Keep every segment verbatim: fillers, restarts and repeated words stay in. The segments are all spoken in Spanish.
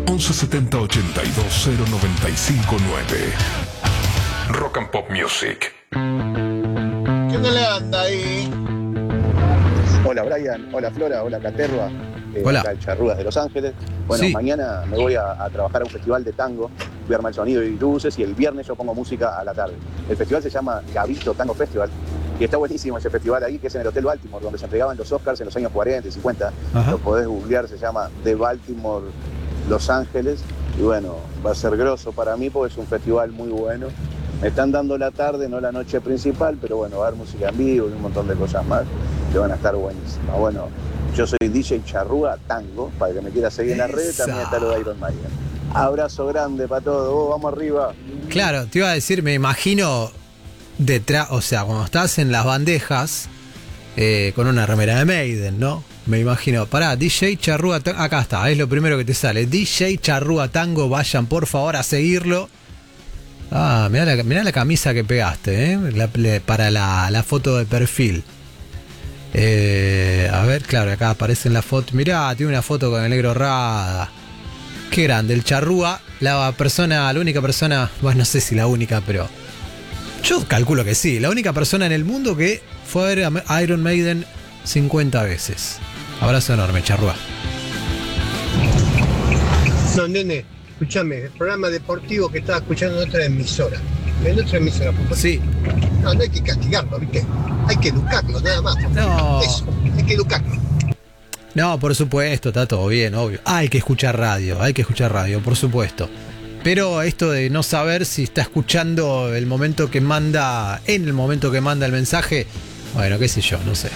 once setenta ochenta y dos cero noventa y cinco nueve. Rock and Pop Music. ¿Qué le anda ahí? Hola Brian, hola Flora, hola Caterva. Eh, Hola. Acá el Charrúas de Los Ángeles. Bueno, Sí. mañana me voy a, a trabajar a un festival de tango. Voy a armar el sonido y luces y el viernes yo pongo música a la tarde. El festival se llama Gavito Tango Festival. Y está buenísimo ese festival ahí, que es en el Hotel Baltimore, donde se entregaban los Oscars en los años cuarenta y cincuenta. Ajá. Lo podés googlear, se llama The Baltimore Los Ángeles. Y bueno, va a ser grosso para mí porque es un festival muy bueno. Me están dando la tarde, no la noche principal, pero bueno, va a haber música en vivo y un montón de cosas más que van a estar buenísimas. Bueno, yo soy D J Charrúa Tango, para el que me quiera seguir en las redes, Esa. también está lo de Iron Maiden. Abrazo grande para todos, oh, vamos arriba. Claro, te iba a decir, me imagino detrás, o sea, cuando estás en las bandejas eh, con una remera de Maiden, ¿no? Me imagino, pará, D J Charrúa Tango, acá está, es lo primero que te sale. D J Charrúa Tango, vayan por favor a seguirlo. Ah, mirá la, mirá la camisa que pegaste, ¿eh? La- le- para la, la foto de perfil. Eh, a ver, claro, acá aparece en la foto. Mirá, tiene una foto con el negro Rada. Qué grande, el Charrúa, la persona, la única persona, bueno, no sé si la única, pero yo calculo que sí, la única persona en el mundo que fue a ver a Iron Maiden cincuenta veces. Abrazo enorme, Charrúa. No, nene, escúchame, el programa deportivo que estaba escuchando en otra emisora. En otra emisora, por favor. Sí, No, no hay que castigarlo, ¿viste? Hay que educarlo, nada más. No. Eso, hay que educarlo. no, por supuesto, está todo bien, obvio. Hay que escuchar radio, hay que escuchar radio, por supuesto. Pero esto de no saber si está escuchando el momento que manda, en el momento que manda el mensaje, bueno, qué sé yo, no sé.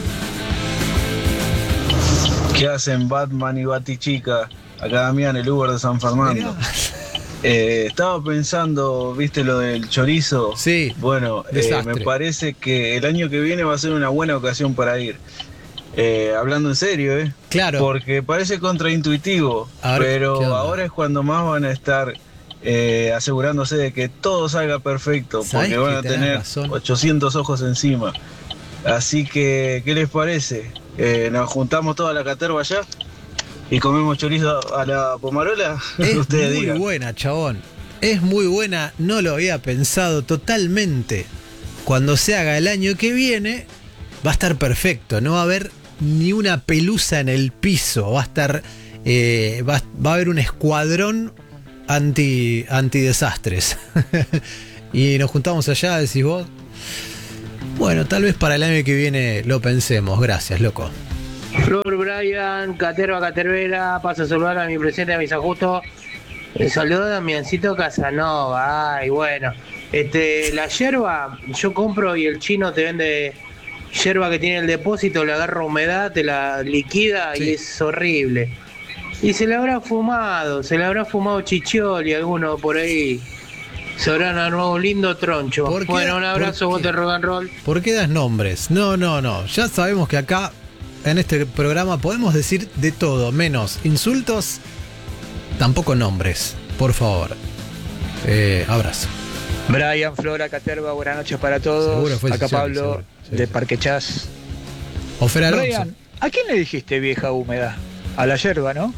¿Qué hacen Batman y Batichica? Acá Damián, el Uber de San Fernando. Mirá. Eh, estaba pensando, ¿viste lo del chorizo? Sí, Bueno, eh, desastre. me parece que el año que viene va a ser una buena ocasión para ir. Eh, hablando en serio, ¿eh? Claro. Porque parece contraintuitivo, A ver, ¿qué pero onda? ahora es cuando más van a estar eh, asegurándose de que todo salga perfecto, ¿Sabés porque van que a tenés tener razón? ochocientos ojos encima. Así que, ¿qué les parece? Eh, ¿Nos juntamos toda la caterva allá y comemos chorizo a la pomarola? Es Ustedes muy digan. buena, chabón. Es muy buena, no lo había pensado totalmente. Cuando se haga el año que viene, va a estar perfecto. No va a haber ni una pelusa en el piso. Va a estar. eh, va, va a haber un escuadrón anti, antidesastres. Y nos juntamos allá, decís vos. Bueno, tal vez para el año que viene lo pensemos. Gracias, loco. Flor, Brian, Caterva, Catervera, paso a saludar a mi presidente, a mis ajustos. El saludo de Damiancito Casanova. Ay, bueno. Este, la yerba, yo compro y el chino te vende yerba que tiene el depósito, le agarra humedad, te la liquida Sí. y es horrible. Y se le habrá fumado, se le habrá fumado Chichioli, alguno por ahí. Se habrán armado un lindo troncho. ¿Por qué? Bueno, un abrazo, ¿Por vos qué? de rock and roll. ¿Por qué das nombres? No, no, no. Ya sabemos que acá, en este programa, podemos decir de todo, menos insultos, tampoco nombres. Por favor. Eh, abrazo. Brian, Flora, Caterva, buenas noches para todos. Seguro fue Acá Chichari, Pablo, seguro. Sí, de sí. Parque Chas. O Fer Alonso. Brian, ¿a quién le dijiste vieja húmeda? A la yerba, ¿no?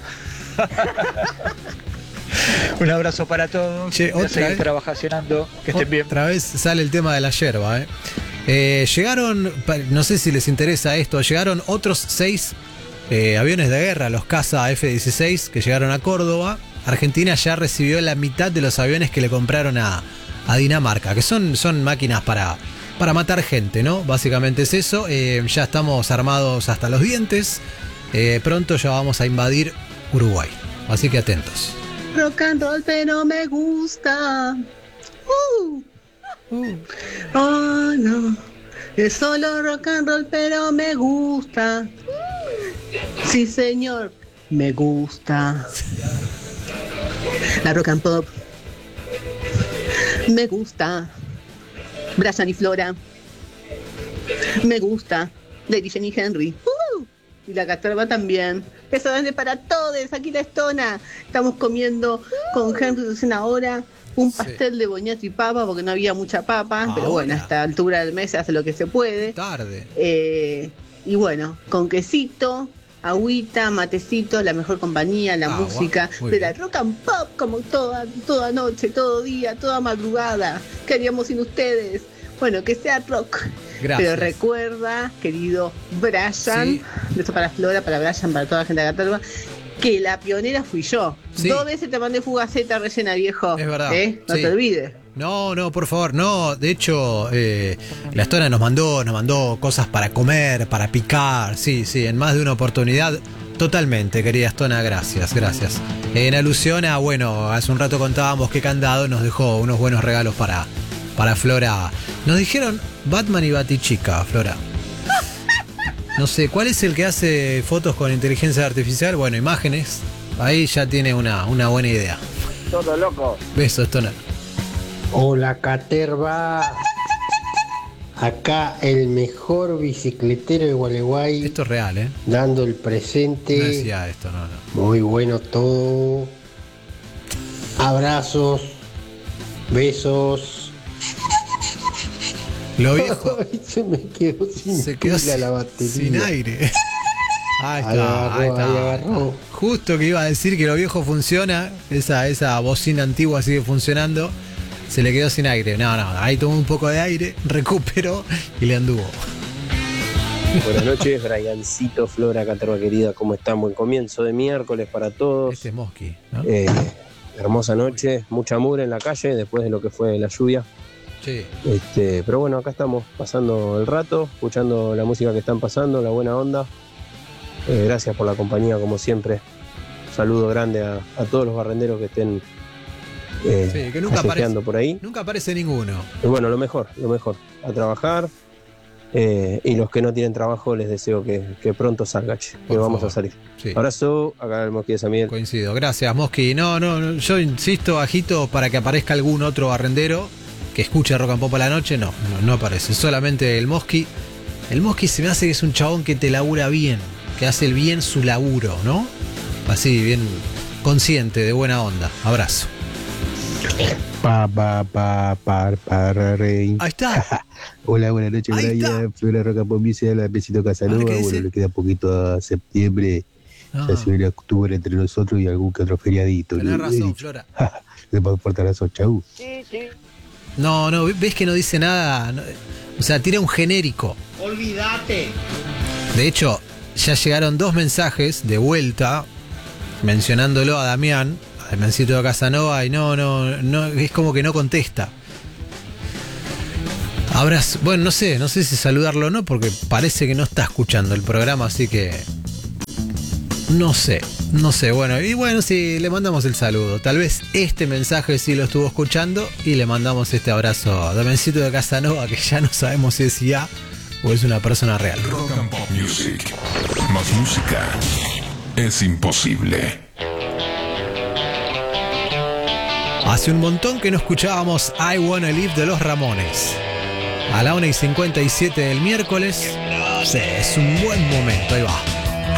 Un abrazo para todos. Che, Voy a otra seguir vez. trabajando. Que estén bien. Otra vez sale el tema de la yerba, ¿eh? Eh, llegaron, pa- no sé si les interesa esto, llegaron otros seis eh, aviones de guerra, los Casa F dieciséis, que llegaron a Córdoba. Argentina ya recibió la mitad de los aviones que le compraron a, a Dinamarca, que son, son máquinas para, para matar gente, ¿no? Básicamente es eso. Eh, ya estamos armados hasta los dientes. Eh, pronto ya vamos a invadir Uruguay. Así que atentos. Rock and roll, pero me gusta. Uh. Oh, no. Es solo rock and roll, pero me gusta. Sí, señor. Me gusta. La rock and pop. Me gusta. Brian y Flora. Me gusta. Lady Jenny Henry. Uh. Y la Caterva también. Eso vende para todos. Aquí la Estona. Estamos comiendo con Henry recién ahora un pastel de boñato y papa porque no había mucha papa. Pero bueno, a Ahora. esta altura del mes se hace lo que se puede. Tarde. Eh, y bueno, con quesito, agüita, matecito, la mejor compañía, la Agua, música muy de bien. la rock and pop, como toda, toda noche, todo día, toda madrugada. ¿Qué haríamos sin ustedes? Bueno, que sea rock. Gracias. Pero recuerda, querido Brian, Sí. esto para Flora, para Brian, para toda la gente de Caterva, que la pionera fui yo. Sí. Dos veces te mandé fugaceta rellena, viejo. Es verdad. ¿Eh? No Sí. te olvides. No, no, por favor, no. De hecho, eh, la Estona nos mandó, nos mandó cosas para comer, para picar. Sí, sí, en más de una oportunidad. Totalmente, querida Estona, gracias, gracias. En alusión a, bueno, hace un rato contábamos que Candado nos dejó unos buenos regalos para, para Flora. Nos dijeron Batman y Batichica, Flora. No sé, ¿cuál es el que hace fotos con inteligencia artificial? Bueno, imágenes. Ahí ya tiene una, una buena idea. Todo loco. Besos, Estona. Hola Caterva, acá el mejor bicicletero de Gualeguay, Esto es real, ¿eh? dando el No presente, decía esto, no, no. muy bueno todo, abrazos, besos. Lo viejo Ay, se me quedó sin se quedó pila sin, la batería. sin aire. Ahí Ahí está, agarró, ahí está. ahí agarró. Justo que iba a decir que lo viejo funciona, esa, esa bocina antigua sigue funcionando, se le quedó sin aire. No, no, ahí tomó un poco de aire, recuperó y le anduvo. Buenas noches, Briancito, Flora, Caterva querida, ¿cómo están? Buen comienzo de miércoles para todos. Este es Mosqui, ¿no? Eh, hermosa noche, mucha mugre en la calle después de lo que fue la lluvia. Sí. Este, pero bueno, acá estamos pasando el rato, escuchando la música que están pasando, la buena onda. Eh, gracias por la compañía, como siempre. Un saludo grande a, a todos los barrenderos que estén eh, Sí, que nunca callejeando aparece, por ahí. nunca aparece ninguno. Y bueno, lo mejor, lo mejor, a trabajar. Eh, y los que no tienen trabajo les deseo que, que pronto salga, che, que Por vamos favor. a salir. Sí. Abrazo, acá el Mosqui de San Miguel. Coincido. Gracias, Mosqui. No, no, no, yo insisto, bajito, para que aparezca algún otro barrendero que escuche Rock and Pop a la noche. No, no, no aparece. Solamente el Mosqui. El Mosqui se me hace que es un chabón que te labura bien, que hace el bien su laburo, ¿no? Así, bien consciente, de buena onda. Abrazo. Pa, pa, pa, pa, pa, ra, re. Ahí está. Hola, buenas noches, Ahí Brian. Flora Roca Pomicia, la besito A ver, Casanova. ¿qué dice? Bueno, le queda poquito a septiembre. Ah, Ya se viene octubre entre nosotros y algún que otro feriadito. tenés Le- razón, le- Flora. Le puedo portar razón, chau. No, no, ves que no dice nada. no- o sea, tira un genérico. Olvídate. De hecho, ya llegaron dos mensajes de vuelta mencionándolo a Damián, a Damiancito de Casanova, y no, no, no, es como que no contesta. Abrazo. Bueno, no sé, no sé si saludarlo o no, porque parece que no está escuchando el programa, así que. No sé, no sé. Bueno, y bueno, sí, le mandamos el saludo. Tal vez este mensaje sí lo estuvo escuchando y le mandamos este abrazo a Damiancito de Casanova, que ya no sabemos si es I A o es una persona real. Rock and Pop Music. Más música es imposible. Hace un montón que no escuchábamos I Wanna Live de los Ramones. A la una y cincuenta y siete del miércoles. Sí, es un buen momento, ahí va.